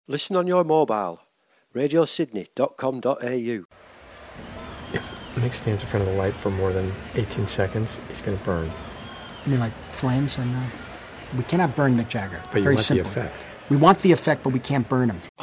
Listen on your mobile. radiosydney.com.au. If Mick stands in front of the light for more than 18 seconds, he's going to burn. You mean like flames? We cannot burn Mick Jagger. But you Very want simple. the effect. We want the effect, but we can't burn him.